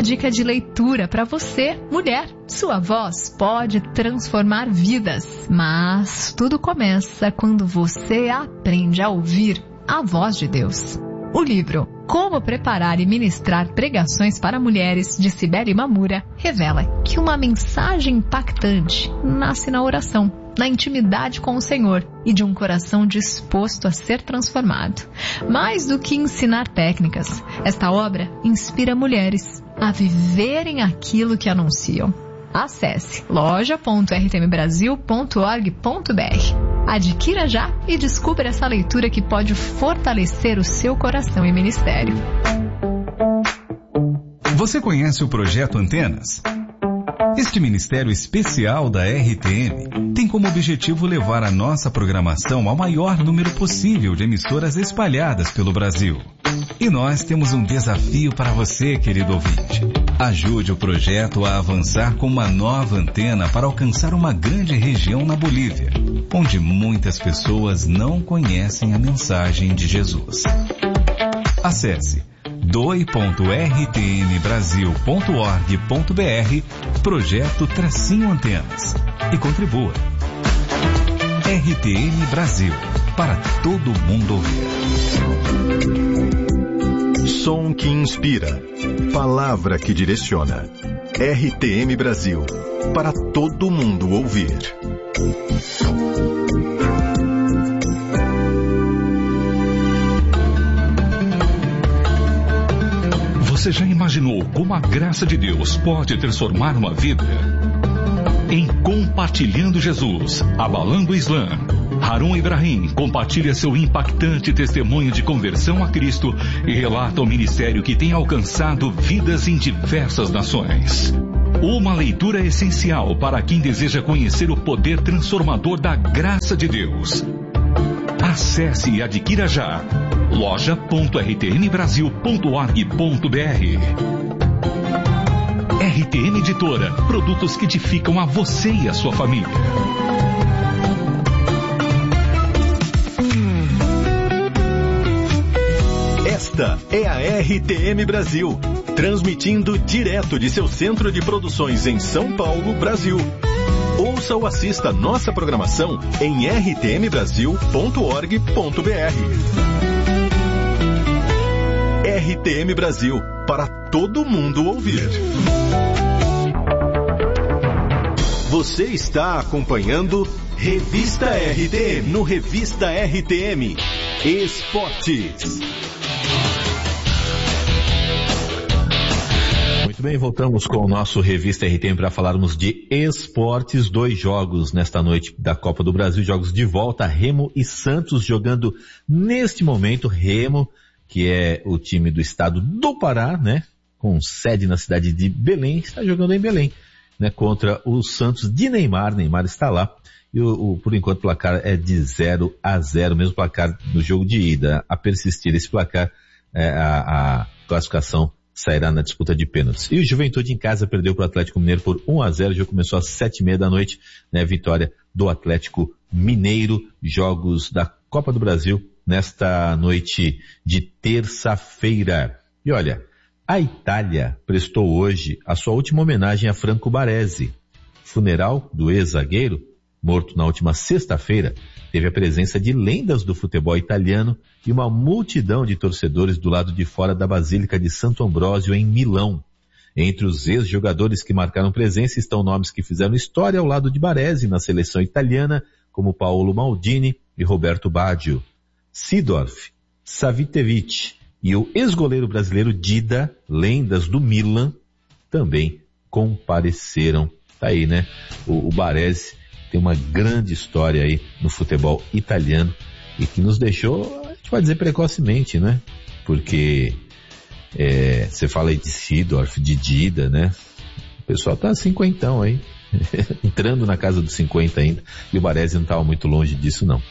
uma dica de leitura para você, mulher. Sua voz pode transformar vidas, mas tudo começa quando você aprende a ouvir a voz de Deus. O livro Como Preparar e Ministrar Pregações para Mulheres, de Cibele Mamura, revela que uma mensagem impactante nasce na oração, na intimidade com o Senhor e de um coração disposto a ser transformado. Mais do que ensinar técnicas, esta obra inspira mulheres a viverem aquilo que anunciam. Acesse loja.rtmbrasil.org.br. Adquira já e descubra essa leitura que pode fortalecer o seu coração e ministério. Você conhece o Projeto Antenas? Este ministério especial da RTM tem como objetivo levar a nossa programação ao maior número possível de emissoras espalhadas pelo Brasil. E nós temos um desafio para você, querido ouvinte. Ajude o projeto a avançar com uma nova antena para alcançar uma grande região na Bolívia, onde muitas pessoas não conhecem a mensagem de Jesus. Acesse doe.rtmbrasil.org.br Projeto-Antenas e contribua. RTM Brasil, para todo mundo ouvir. Som que inspira, palavra que direciona. RTM Brasil, para todo mundo ouvir. Você já imaginou como a graça de Deus pode transformar uma vida? Em Compartilhando Jesus, Abalando o Islã, Harun Ibrahim compartilha seu impactante testemunho de conversão a Cristo e relata o ministério que tem alcançado vidas em diversas nações. Uma leitura essencial para quem deseja conhecer o poder transformador da graça de Deus. Acesse e adquira já loja.rtmbrasil.org.br. RTM Editora, produtos que edificam a você e a sua família. Esta é a RTM Brasil, transmitindo direto de seu centro de produções em São Paulo, Brasil. Ouça ou assista nossa programação em rtmbrasil.org.br. RTM Brasil, para todo mundo ouvir. Você está acompanhando Revista RTM, no Revista RTM Esportes. Muito bem, voltamos com o nosso Revista RTM para falarmos de esportes. 2 jogos nesta noite da Copa do Brasil, jogos de volta, Remo e Santos jogando neste momento. Remo, que é o time do estado do Pará, né, com sede na cidade de Belém, está jogando em Belém, né, contra o Santos de Neymar. Neymar está lá e por enquanto o placar é de 0-0, mesmo placar no jogo de ida. A persistir esse placar, a classificação sairá na disputa de pênaltis. E o Juventude em casa perdeu para o Atlético Mineiro por 1-0, o jogo começou às 7h30 da noite, né, vitória do Atlético Mineiro. Jogos da Copa do Brasil nesta noite de terça-feira. E olha, a Itália prestou hoje a sua última homenagem a Franco Baresi. Funeral do ex-zagueiro, morto na última sexta-feira, teve a presença de lendas do futebol italiano e uma multidão de torcedores do lado de fora da Basílica de Santo Ambrósio, em Milão. Entre os ex-jogadores que marcaram presença estão nomes que fizeram história ao lado de Baresi na seleção italiana, como Paolo Maldini e Roberto Baggio. Seedorf, Savicevic e o ex-goleiro brasileiro Dida, lendas do Milan, também compareceram. Tá aí, né? O Baresi tem uma grande história aí no futebol italiano e que nos deixou, a gente pode dizer, precocemente, né? Porque você fala aí de Seedorf, de Dida, né? O pessoal tá cinquentão aí, entrando na casa dos 50 ainda, e o Baresi não estava muito longe disso, não.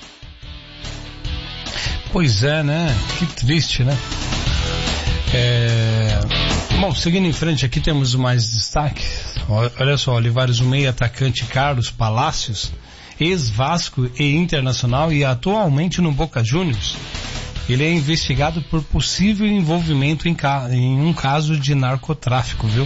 Pois é, né? Que triste, né? Bom, seguindo em frente aqui temos mais destaques. Olha só, Olivares, o meio atacante Carlos Palacios, ex-Vasco e Internacional e atualmente no Boca Juniors, ele é investigado por possível envolvimento em um caso de narcotráfico, viu?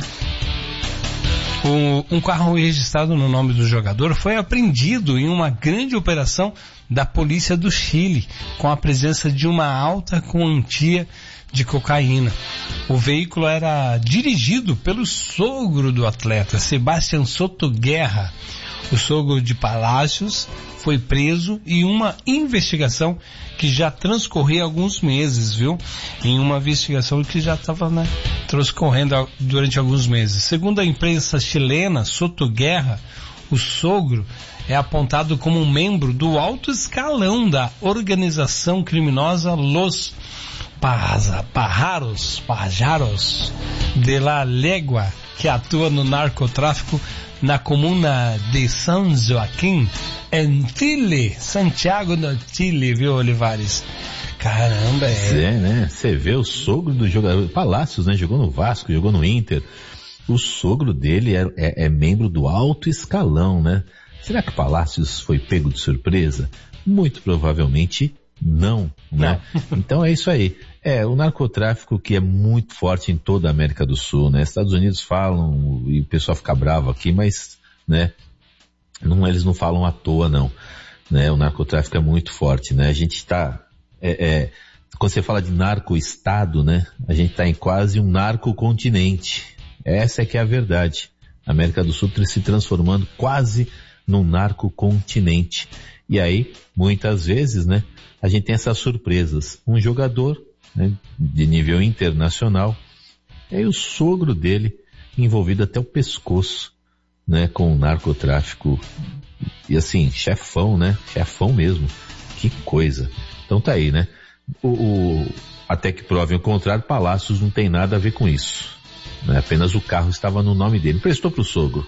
Um carro registrado no nome do jogador foi apreendido em uma grande operação da polícia do Chile, com a presença de uma alta quantia de cocaína. O veículo era dirigido pelo sogro do atleta, Sebastián Soto Guerra. O sogro de Palacios foi preso em uma investigação que já transcorria alguns meses, viu? Em uma investigação que já estava, transcorrendo durante alguns meses. Segundo a imprensa chilena, Soto Guerra, o sogro, é apontado como um membro do alto escalão da organização criminosa Los Pajaros de la Legua, que atua no narcotráfico na comuna de San Joaquim, em Chile, Santiago do Chile, viu, Olivares? Caramba, né? Você vê o sogro do jogador, Palacios, né? Jogou no Vasco, jogou no Inter. O sogro dele é membro do alto escalão, né? Será que Palacios foi pego de surpresa? Muito provavelmente não, né? Então é isso aí. O narcotráfico que é muito forte em toda a América do Sul, né? Estados Unidos falam, e o pessoal fica bravo aqui, mas, né? Eles não falam à toa, não. Né? O narcotráfico é muito forte, né? A gente está, quando você fala de narco-estado, né? A gente está em quase um narco-continente. Essa é que é a verdade. A América do Sul se transformando quase num narco-continente. E aí, muitas vezes, né? A gente tem essas surpresas. Um jogador, né, de nível internacional, e aí o sogro dele envolvido até o pescoço, né, com o narcotráfico, e assim, chefão, né, chefão mesmo, que coisa. Então tá aí, né, até que provem o contrário, Palacios não tem nada a ver com isso, né? Apenas o carro estava no nome dele, prestou pro sogro.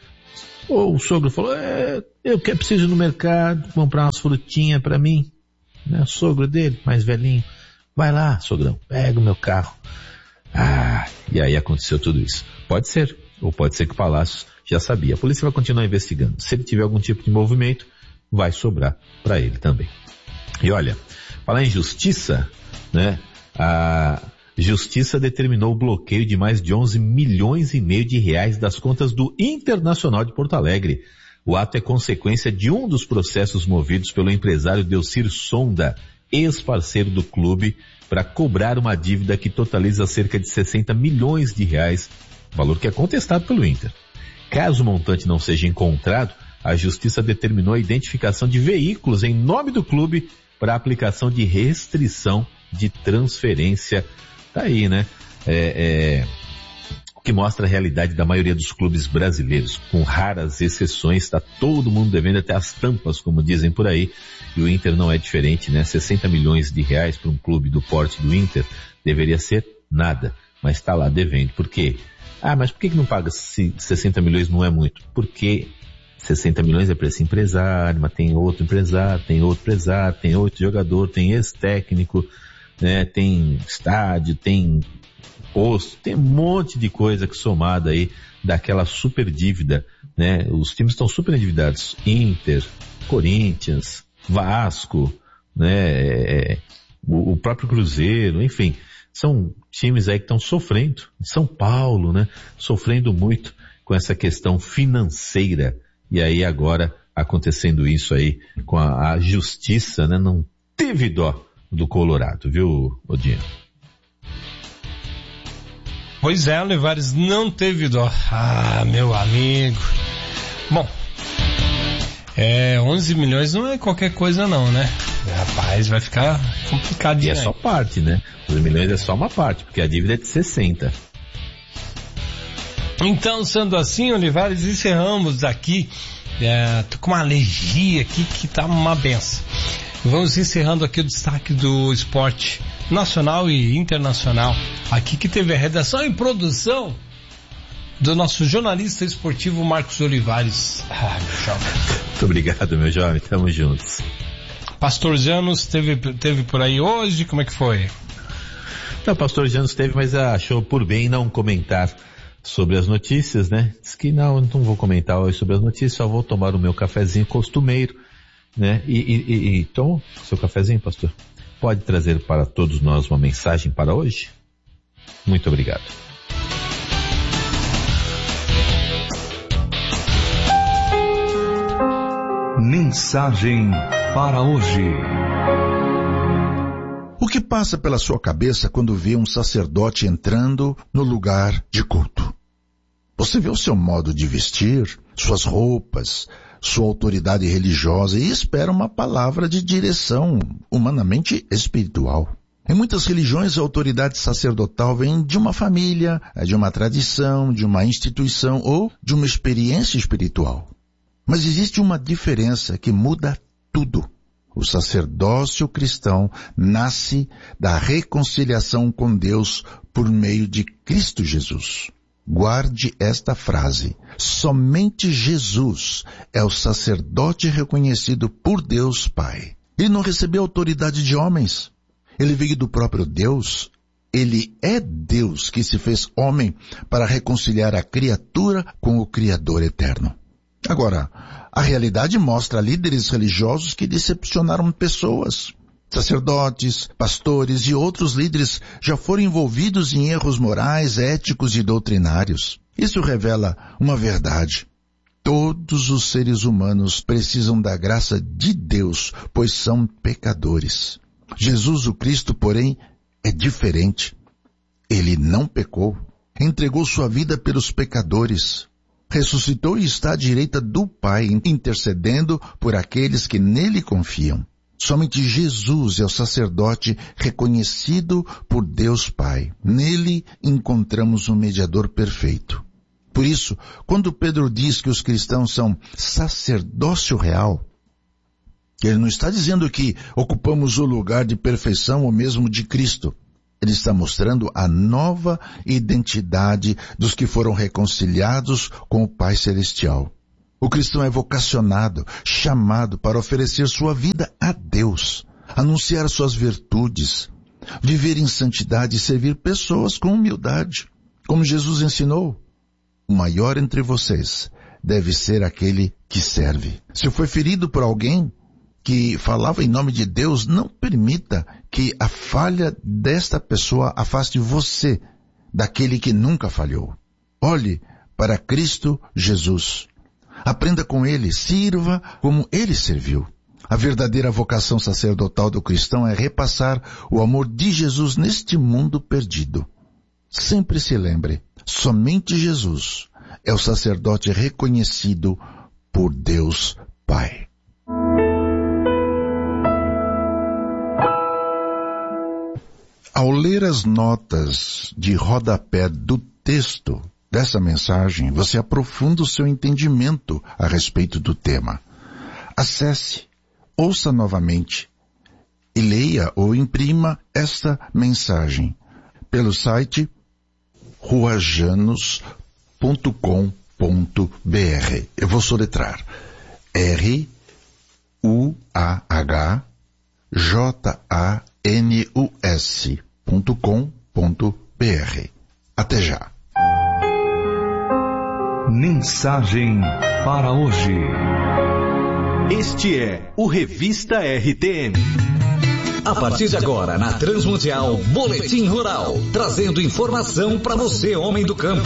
O sogro falou, eu preciso ir no mercado comprar umas frutinhas pra mim, né, o sogro dele, mais velhinho, vai lá, sogrão, pega o meu carro. E aí aconteceu tudo isso. Pode ser, ou pode ser que o Palacios já sabia. A polícia vai continuar investigando. Se ele tiver algum tipo de movimento, vai sobrar para ele também. E olha, falar em justiça, né? A Justiça determinou o bloqueio de mais de 11 milhões e meio de reais das contas do Internacional de Porto Alegre. O ato é consequência de um dos processos movidos pelo empresário Delcir Sonda, ex-parceiro do clube, para cobrar uma dívida que totaliza cerca de 60 milhões de reais, valor que é contestado pelo Inter. Caso o montante não seja encontrado, a Justiça determinou a identificação de veículos em nome do clube para aplicação de restrição de transferência. Tá aí, né? O que mostra a realidade da maioria dos clubes brasileiros. Com raras exceções, está todo mundo devendo até as tampas, como dizem por aí. E o Inter não é diferente, né? 60 milhões de reais para um clube do porte do Inter deveria ser nada, mas está lá devendo. Por quê? Mas por que não paga se 60 milhões não é muito? Porque 60 milhões é para esse empresário, mas tem outro empresário, tem outro jogador, tem ex-técnico, né? Tem estádio, tem posto, tem um monte de coisa que somada aí daquela super dívida, né? Os times estão super endividados. Inter, Corinthians, Vasco, né? O próprio Cruzeiro, enfim, são times aí que estão sofrendo. São Paulo, né? Sofrendo muito com essa questão financeira. E aí agora acontecendo isso aí com a justiça, né? Não teve dó do Colorado, viu, Odinho? Pois é, Olivares, não teve dó. Meu amigo. Bom, 11 milhões não é qualquer coisa não, né? Rapaz, vai ficar complicadinho. E é só parte, né? 11 milhões é só uma parte, porque a dívida é de 60. Então, sendo assim, Olivares, encerramos aqui. Tô com uma alergia aqui que tá uma benção. Vamos encerrando aqui o destaque do esporte nacional e internacional. Aqui que teve a redação e produção do nosso jornalista esportivo Marcos Olivares. Meu jovem. Muito obrigado, meu jovem. Tamo juntos. Pastor Janos teve por aí hoje, como é que foi? Não, Pastor Janos teve, mas achou por bem não comentar sobre as notícias, né? Diz que não vou comentar hoje sobre as notícias, só vou tomar o meu cafezinho costumeiro, né? E toma seu cafezinho, pastor? pode trazer para todos nós uma mensagem para hoje? Muito obrigado. Mensagem para hoje. O que passa pela sua cabeça quando vê um sacerdote entrando no lugar de culto? Você vê o seu modo de vestir, suas roupas, sua autoridade religiosa e espera uma palavra de direção humanamente espiritual. Em muitas religiões, a autoridade sacerdotal vem de uma família, de uma tradição, de uma instituição ou de uma experiência espiritual. Mas existe uma diferença que muda tudo. O sacerdócio cristão nasce da reconciliação com Deus por meio de Cristo Jesus. Guarde esta frase. Somente Jesus é o sacerdote reconhecido por Deus Pai. Ele não recebeu autoridade de homens. Ele veio do próprio Deus. Ele é Deus que se fez homem para reconciliar a criatura com o Criador eterno. Agora, a realidade mostra líderes religiosos que decepcionaram pessoas. Sacerdotes, pastores e outros líderes já foram envolvidos em erros morais, éticos e doutrinários. Isso revela uma verdade. Todos os seres humanos precisam da graça de Deus, pois são pecadores. Jesus, o Cristo, porém, é diferente. Ele não pecou. Entregou sua vida pelos pecadores. Ressuscitou e está à direita do Pai, intercedendo por aqueles que nele confiam. Somente Jesus é o sacerdote reconhecido por Deus Pai. Nele encontramos um mediador perfeito. Por isso, quando Pedro diz que os cristãos são sacerdócio real, ele não está dizendo que ocupamos o lugar de perfeição ou mesmo de Cristo. Ele está mostrando a nova identidade dos que foram reconciliados com o Pai Celestial. O cristão é vocacionado, chamado para oferecer sua vida a Deus, anunciar suas virtudes, viver em santidade e servir pessoas com humildade. Como Jesus ensinou, o maior entre vocês deve ser aquele que serve. Se foi ferido por alguém que falava em nome de Deus, não permita que a falha desta pessoa afaste você daquele que nunca falhou. Olhe para Cristo Jesus. Aprenda com Ele, sirva como Ele serviu. A verdadeira vocação sacerdotal do cristão é repassar o amor de Jesus neste mundo perdido. Sempre se lembre, somente Jesus é o sacerdote reconhecido por Deus Pai. Ao ler as notas de rodapé do texto dessa mensagem, você aprofunda o seu entendimento a respeito do tema. Acesse, ouça novamente e leia ou imprima esta mensagem pelo site ruajanos.com.br. Eu vou soletrar ruajanus.com.br. Até já. Mensagem para hoje. Este é o Revista RTM. A partir de agora, na Transmundial, Boletim Rural, trazendo informação para você, homem do campo.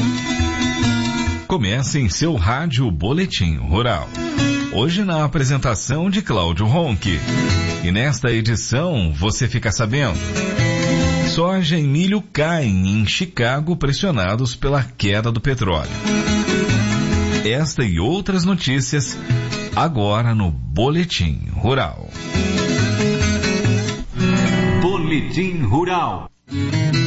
Comece em seu rádio Boletim Rural. Hoje na apresentação de Cláudio Ronque. E nesta edição você fica sabendo: soja e milho caem em Chicago pressionados pela queda do petróleo. Esta e outras notícias agora no Boletim Rural. Boletim Rural.